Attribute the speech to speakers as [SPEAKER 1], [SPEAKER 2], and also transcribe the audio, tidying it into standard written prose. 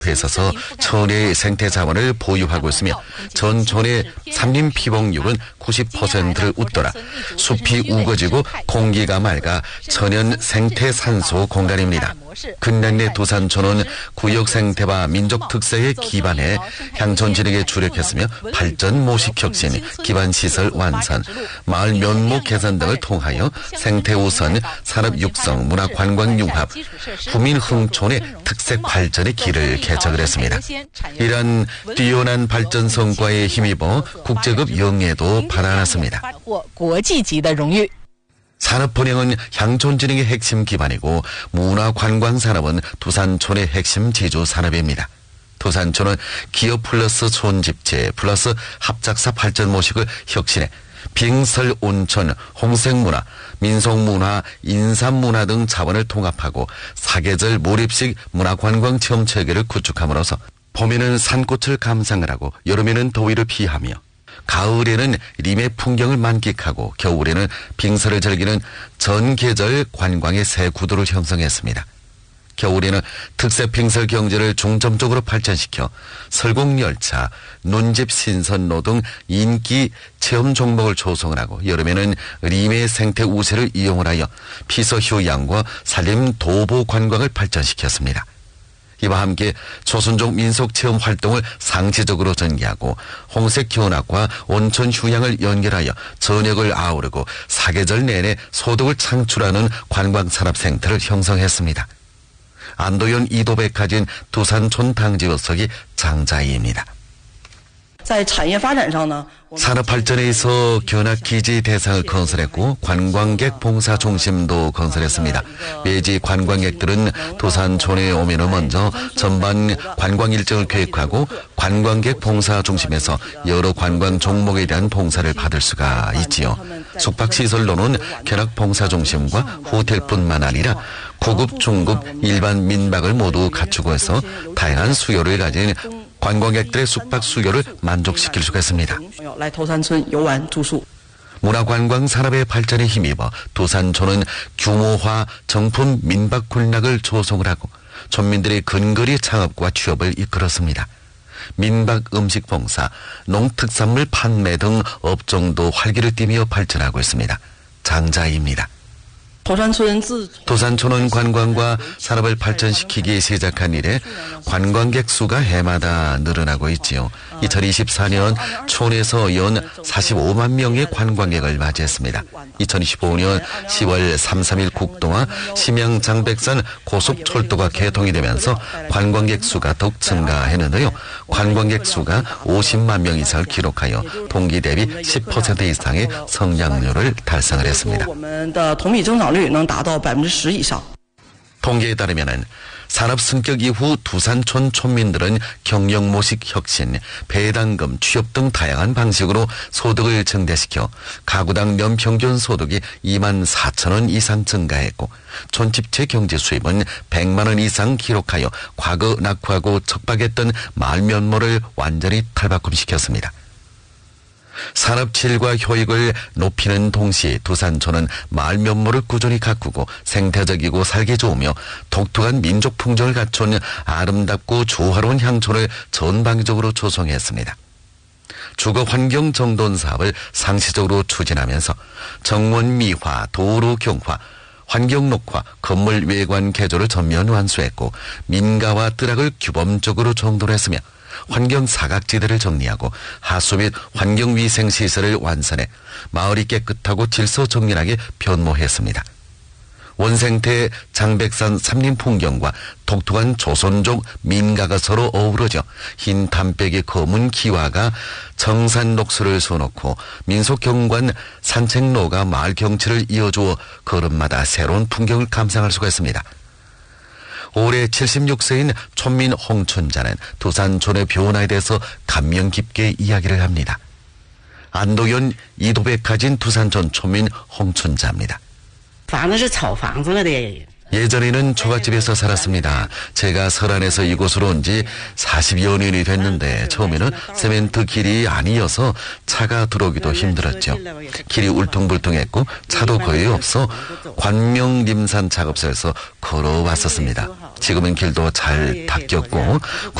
[SPEAKER 1] 있어서 천혜의 생태 자원을 보유하고 있으며 전 촌의 삼림 피복률은 90%를 웃돌아 숲이 우거지고 공기가 맑아 천연 생태 산소 공간입니다. 근래 내 도산촌은 구역 생태와 민족 특색에 기반해 향촌 진행에 주력했으며 발전 모식 혁신, 기반 시설 완산, 마을 면목 개선 등을 통하여 생태 우선, 산업 육성, 문화 관광 융합, 부민 흥촌의 특색 발전의 길을 개척을 했습니다. 이러한 뛰어난 발전 성과에 힘입어 국제급 영예도 받아놨습니다. 산업 번영은 향촌 진흥의 핵심 기반이고 문화 관광 산업은 도산촌의 핵심 지주 산업입니다. 도산촌은 기업 플러스 촌집체 플러스 합작사 발전 모식을 혁신해 빙설 온천, 홍색문화, 민속문화, 인삼문화 등 자원을 통합하고 사계절 몰입식 문화관광 체험 체계를 구축함으로써 봄에는 산꽃을 감상을 하고 여름에는 더위를 피하며 가을에는 림의 풍경을 만끽하고 겨울에는 빙설을 즐기는 전계절 관광의 새 구도를 형성했습니다. 겨울에는 특색 빙설 경제를 중점적으로 발전시켜 설국열차, 논집 신선로 등 인기 체험 종목을 조성을 하고 여름에는 림의 생태 우세를 이용을 하여 피서 휴양과 산림 도보 관광을 발전시켰습니다. 이와 함께 조선족 민속 체험 활동을 상시적으로 전개하고 홍색 견학과 온천 휴양을 연결하여 전역을 아우르고 사계절 내내 소득을 창출하는 관광산업 생태를 형성했습니다. 안도현 이도백화진 두산촌 당지요석이 장자이입니다. 산업 발전에 있어 견학기지 대상을 건설했고 관광객 봉사 중심도 건설했습니다. 매지 관광객들은 도산촌에 오면은 먼저 전반 관광 일정을 계획하고 관광객 봉사 중심에서 여러 관광 종목에 대한 봉사를 받을 수가 있지요. 숙박시설로는 견학 봉사 중심과 호텔뿐만 아니라 고급, 중급, 일반 민박을 모두 갖추고 해서 다양한 수요를 가진 관광객들의 숙박 수요를 만족시킬 수가 있습니다. 문화관광 산업의 발전에 힘입어 도산촌은 규모화 정품 민박 군락을 조성을 하고 촌민들의 근거리 창업과 취업을 이끌었습니다. 민박 음식 봉사, 농특산물 판매 등 업종도 활기를 띠며 발전하고 있습니다. 장자입니다. 도산촌은 관광과 산업을 발전시키기 시작한 이래 관광객 수가 해마다 늘어나고 있지요. 2024년 촌에서 연 45만 명의 관광객을 맞이했습니다. 2025년 10월 3, 3일 국도와 심양 장백산 고속철도가 개통이 되면서 관광객 수가 더욱 증가했는데요. 관광객 수가 50만 명 이상을 기록하여 동기 대비 10% 이상의 성장률을 달성을 했습니다. 통계에 따르면 산업 승격 이후 두산촌 촌민들은 경영 모식 혁신, 배당금, 취업 등 다양한 방식으로 소득을 증대시켜 가구당 연평균 소득이 2만 4천 원 이상 증가했고 촌집체 경제 수입은 100만 원 이상 기록하여 과거 낙후하고 척박했던 마을 면모를 완전히 탈바꿈시켰습니다. 산업 질과 효익을 높이는 동시에 도산촌은 마을 면모를 꾸준히 가꾸고 생태적이고 살기 좋으며 독특한 민족 풍정을 갖춘 아름답고 조화로운 향촌을 전방위적으로 조성했습니다. 주거 환경 정돈 사업을 상시적으로 추진하면서 정원 미화, 도로 경화, 환경 녹화, 건물 외관 개조를 전면 완수했고 민가와 뜰락을 규범적으로 정돈했으며 환경 사각지대를 정리하고 하수 및 환경위생시설을 완성해 마을이 깨끗하고 질서정연하게 변모했습니다. 원생태 장백산 삼림 풍경과 독특한 조선족 민가가 서로 어우러져 흰 담백의 검은 기와가 정산 녹수를 쏘놓고 민속경관 산책로가 마을 경치를 이어주어 걸음마다 새로운 풍경을 감상할 수가 있습니다. 올해 76세인 촌민 홍춘자는 도산촌의 변화에 대해서 감명 깊게 이야기를 합니다. 안도현 이도백화진 두산촌 촌민 홍춘자입니다. 예전에는 초가집에서 살았습니다. 제가 설안에서 이곳으로 온 지 40여 년이 됐는데 처음에는 세멘트 길이 아니어서 차가 들어오기도 힘들었죠. 길이 울퉁불퉁했고 차도 거의 없어 관명림산 작업소에서 걸어왔었습니다. 지금은 길도 잘 닦였고